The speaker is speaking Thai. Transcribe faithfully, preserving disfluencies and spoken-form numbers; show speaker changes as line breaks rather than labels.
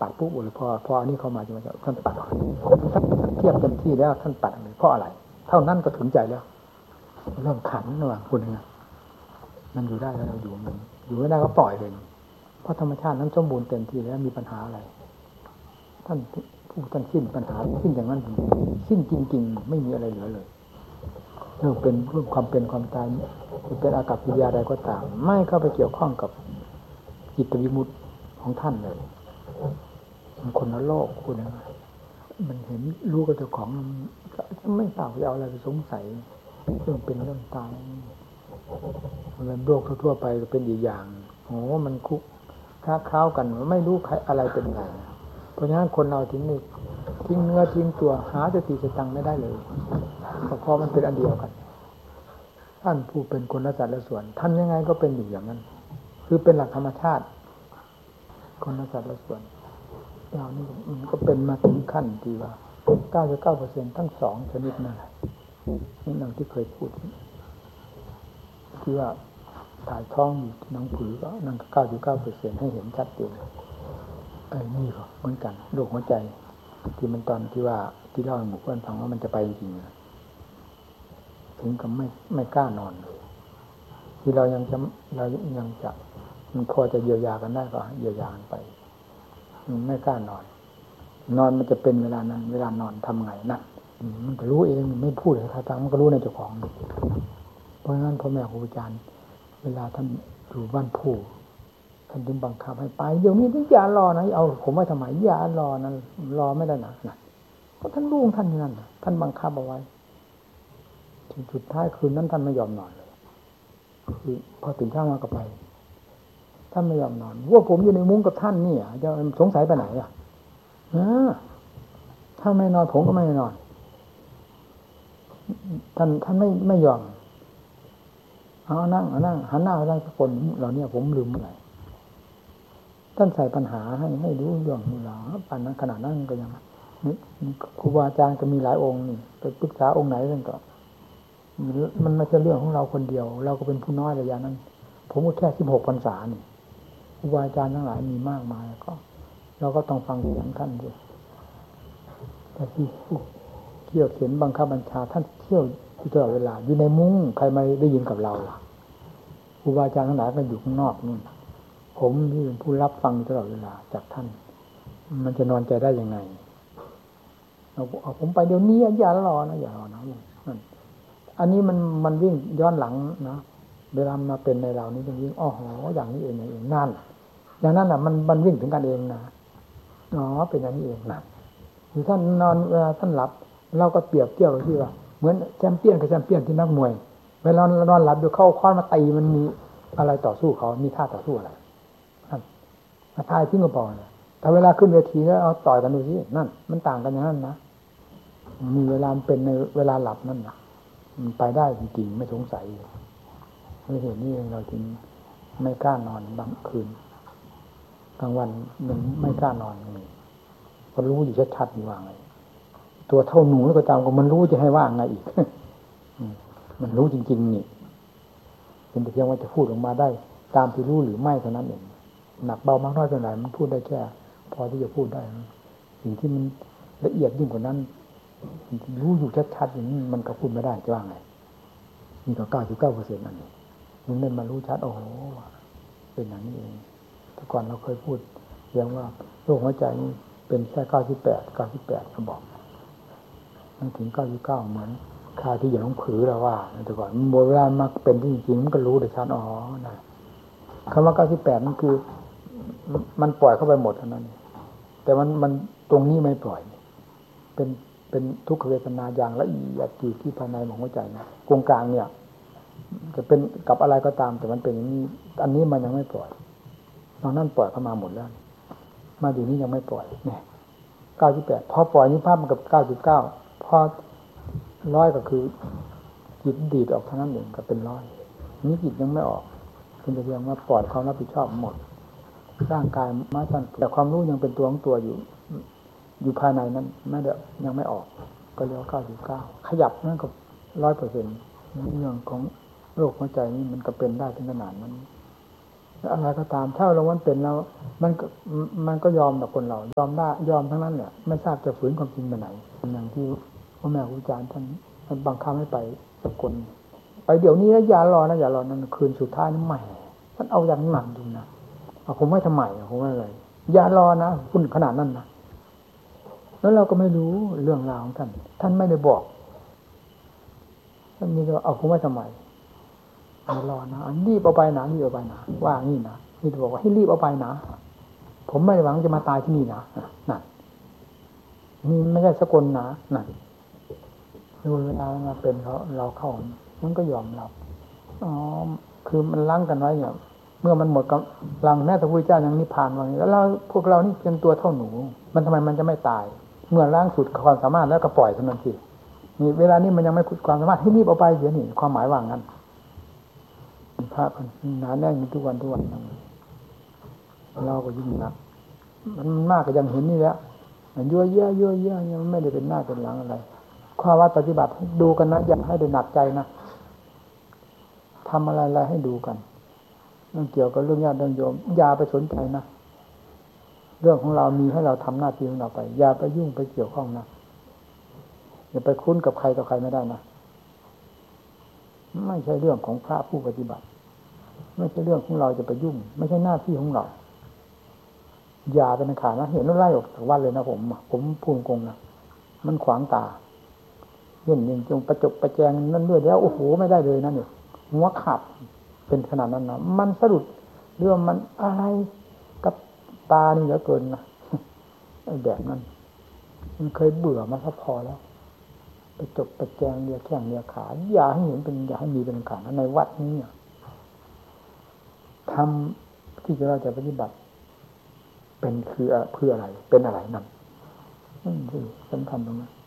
ตัดปุ๊บเลยพอพออันนี้เข้ามาจะมาท่านตัดท่านเทียบเต็มที่แล้วท่านตัดเลยเพราะอะไรเท่านั้นก็ถึงใจแล้วเริ่มขันระหว่างคนนึงมันอยู่ได้แล้วเราอยู่มันอยู่ไม่ได้ก็ปล่อยเลยเพราะธรรมชาตินั้นสมบูรณ์เต็มที่แล้วมีปัญหาอะไรท่านผู้ท่านสิ้นปัญหาสิ้นอย่างนั้นสิ้นจริงๆไม่มีอะไรเหลือเลยเรื่องเป็นเรื่องความเป็นความตายจะเป็นอากัปกิริยาใดก็ตามไม่เข้าไปเกี่ยวข้องกับจิตวิมุตติของท่านเลยมันคนละโลกคุณนะมันเห็นรู้กับเจ้าของมันไม่ทราบจะเอาอะไรไปสงสัยเรื่องเป็นเรื่องตายมันโลกทั่วไปก็เป็นอีกอย่างโอ้มันคุกค้าค้าวกันไม่รู้ใครอะไรเป็นไงเพราะฉะนั้นคนเราทิ้งนี่ทิ้งเนื้อทิ้งตัวหาสติสตังไม่ได้เลยเพราะมันเป็นอันเดียวกันท่านผู้เป็นคนละสัตว์ละส่วนท่านยังไงก็เป็นอยู่อย่างนั้นคือเป็นหลักธรรมชาติคนละสัตว์ละส่วนเรานี่มันก็เป็นมาถึงขั้นที่ว่า เก้าสิบเก้าเปอร์เซ็นต์ ทั้งสองชนิดนั่นแหละนี่เราที่เคยพูดที่ว่าถ่ายท้องอยู่ที่น้องผือก็นั่นก็ เก้าสิบเก้าเปอร์เซ็นต์ ให้เห็นชัดเจนไอ้นี่ก็เหมือนกันโรคหัวใจที่มันตอนที่ว่าที่เล่าให้หมู่เพื่อนฟังว่ามันจะไปจริงๆถึงกับไม่ไม่กล้านอนเลยที่เรายังจะเรายังจะมันพอจะเยียวยากันได้ก็เยียวยากันไปมันไม่กล้านอนนอนมันจะเป็นเวลานั้นเวลานอนทำไงนั่นมันก็รู้เองไม่พูดเลยครับมันก็รู้ในเจ้าของเพราะงั้นพ่อแม่ครูอาจารย์เวลาท่านอยู่บ้านผู้ท่านถึงบังคับให้ไปเดี๋ยวนี้อย่ารอนะเอาผมไว้ทำไมอย่ารอนะรอไม่ได้นะนะก็ท่านรู้ท่านนั่นท่านบังคับเอาไว้ถึงสุดท้ายคืนนั้นท่านไม่ยอมนอนเลยคือพอตื่นเช้ามาก็ไปท่านไม่ยอมนอนว่าผมอยู่ในมุ้งกับท่านนี่จะสงสัยไปไหนอ่ะถ้าไม่นอนผมก็ไม่นอนท่านท่านไม่ไม่ยอมเอานั่งเอานั่งหันหน้าไปทางสกลเราเนี่ยผมลืมเมื่อไหร่ท่านใส่ปัญหาให้ให้รู้เรื่องนี้เราปันนั้นขนาดนั้นก็ยังนี่ครูบาอาจารย์ก็มีหลายองค์นี่ไปปรึกษาองค์ไหนท่านก็มันไม่ใช่เรื่องของเราคนเดียวเราก็เป็นผู้น้อยระยะนั้นผมก็แค่สิบหกพรรษานี่ครูบาอาจารย์ทั้งหลายมีมากมายก็เราก็ต้องฟังเสียงท่านด้วยแต่ที่เที่ยวเขียนบังคับบัญชาท่านเที่ยวอยู่ตลอดเวลาอยู่ในมุ้งใครมาได้ยินกับเราล่ะครูบาอาจารย์ทั้งหลายก็อยู่ข้างนอกนู่นผมที่เป็นผู้รับฟังตลอดเวลาจากท่านมันจะนอนใจได้ยังไงเอาเอาผมไปเดี๋ยวนี้อย่ารอนะอย่ารอนะนั่นอันนี้มันมันวิ่งย้อนหลังนะเวลามาเป็นในเรานี่จริงๆอ๋ออย่างนี้เองเองนั่นอย่างนั้นน่ะมันมันวิ่งถึงกันเองนะอ๋อเป็นอย่างนี้เองนะหรือท่านนอนเวลาท่านหลับเราก็เปรียบเทียบกับที่ว่าเหมือนแชมเปี้ยนกับแชมเปี้ยนที่นักมวยเวลานอนหลับดูเข้าค้อนมาตีมันมีอะไรต่อสู้เขามีท่าต่อสู้อะไรมาทายทิ้งกระบอกเนี่ยถ้าเวลาขึ้นเวทีแล้วเอาต่อยกันดูสินั่นมันต่างกันอย่างนั้นนะมีเวลาเป็นในเวลาหลับนั่นนะมันไปได้จริงๆไม่สงสัยไม่เห็นนี่เราจริงไม่กล้านอนบางคืนกลางวันมันไม่กล้านอนนี่ก็รู้อยู่ชัดๆอยู่ว่าไงตัวเท่าหนูแล้วก็ตามก็มันรู้จะให้ว่าไงอีกมันรู้จริงๆนี่เป็นแต่เพียงว่าจะพูดออกมาได้ตามที่รู้หรือไม่เท่านั้นเองหนักเบามากน้อยเท่าไหร่มันพูดได้แค่พอที่จะพูดได้สิ่งที่มันละเอียดยิ่งกว่านั้นรู้อยู่ชัดๆอย่างนี้มันก็พูดไม่ได้จะว่าไงนี่ก็เก้าสิบเก้าเปอร์เซ็นต์นั่นเองมันเล่นมารู้ชัดโอ้โหเป็นอย่างนี้เองแต่ก่อนเราเคยพูดเพียงว่าโรคหัวใจนี่เป็นแค่เก้าสิบแปดเก้าสิบแปดก็บอกมันถึงเก้าสิบเก้าเหมือนค่าที่อย่างน้องผือเราว่าแต่ก่อนมันโบราณมาเป็นที่จริงมันก็รู้ได้ชัดอ๋อนะคำว่าเก้าสิบแปดนั่นคือมันปล่อยเข้าไปหมดเท่านั้นแต่มันมันตรงนี้ไม่ปล่อยเป็นเป็นทุกขเวทนาอย่างละเอียดอยู่ที่ภายในของหัวใจนะกงกลางเนี่ยจะเป็นกับอะไรก็ตามแต่มันเป็นอย่างนี้อันนี้มันยังไม่ปล่อยตอนนั้นปล่อยเข้ามาหมดแล้วมาอยู่นี้ยังไม่ปล่อยเนี่ยเก้าสิบแปดพอปล่อยนี้ภาพมันกับเก้าสิบเก้าพอร้อยก็คือจิตดีดออกเท่านั้นเองก็เป็นร้อยนี้จิตยังไม่ออกเป็นแต่เพียงว่าปล่อยความรับผิดชอบหมดร่างกายมาสั้นแต่ความรู้ยังเป็นตัวของตัวอยู่อยู่ภายในนั้นไม่เด้ยังไม่ออกก็เรียกว่าเก้าสิบเก้าขยับนั่นก็ร้อยเปอร์เซ็นต์เรื่องของโรคหัวใจนี่มันก็เป็นได้ถึงขนาดนั้นอะไรก็ตามถ้าเรามันเป็นแล้วมันก็มันก็ยอมแบบคนเรายอมได้ยอมทั้งนั้นเนี่ยไม่ทราบจะฝืนความจริงไปไหนอย่างที่พ่อแม่ครูอาจารย์ท่านท่านบังคับให้ไปสกลไปเดี๋ยวนี้นะอย่ารอนะอย่ารอนั่นคืนสุดท้ายนี่ใหม่ท่านเอาอย่างหนักดูนะเอาผมไม่ทำไมผมไม่อะไรอย่ารอนะคุณขนาดนั้นนะแล้วเราก็ไม่รู้เรื่องราวของท่านท่านไม่ได้บอกท่านมีแต่เอาผมไม่ทำไมรอนะรีบเอาไปนะรีบเอาไปนะว่างี้นะนี่จะบอกว่าให้รีบเอาไปนะผมไม่ได้หวังจะมาตายที่นี่นะนั่นนี่ไม่ใช่สกลนะนั่นดูเวลามาเป็นเขาเราเข้ามันก็ยอมรับอ๋อคือมันล้างกันไว้เนี่ยเมื่อมันหมดกำลังแม้แต่พระพุทธเจ้ายังนิพพานว่างี้แล้วเราพวกเรานี่เพียงตัวเท่าหนูมันทำไมมันจะไม่ตายเมื่อล้างสุดความสามารถแล้วก็ปล่อยเท่านั้นสินี่เวลานี้มันยังไม่ขุดความสามารถให้รีบเอาไปเดี๋ยวนี้ความหมายว่างั้นพระหนาแน่นทุกวันทุกวันเราก็ยิ่งหนักมันมากก็ยังเห็นนี่แหละมันยั่วเยอะยั่วเยอะมันไม่ได้เป็นหน้าเป็นหลังอะไรข้อวัดปฏิบัติดูกันนะอย่าให้ได้หนักใจนะทำอะไรอะไรให้ดูกันเรื่องเกี่ยวกับเรื่องญาติเรื่องโยมอย่าไปสนใจนะเรื่องของเรามีให้เราทำหน้าที่ของเราไปอย่าไปยุ่งไปเกี่ยวข้องนะอย่าไปคุ้นกับใครต่อใครไม่ได้นะไม่ใช่เรื่องของพระผู้ปฏิบัติไม่ใช่เรื่องของเราจะไปยุ่งไม่ใช่หน้าที่ของเราอย่าเป็นขาดนะเห็นแล้วไล่ออกจากวัดเลยนะผมผมพูดโกงนะมันขวางตาเย็นยิงจงประจบประแจงนั่นด้วยแล้วโอ้โหไม่ได้เลยนะเนี่ยหัวขาดเป็นขนาดนั้นนะมันสะดุดเรื่องมันอะไรกับตานี่เหลือเกินนะไอ้แบบนั้นมันเคยเบื่อมาสักพอแล้วประจบประแจงเรียแข้งเรียขาอย่าให้เห็นเป็นอย่าให้มีเป็นขาดในวัดนี้ทำที่เราจะปฏิบัติเป็นคือเพื่ออะไรเป็นอะไรนั่นนั่นคือสำคัญตรงนั้น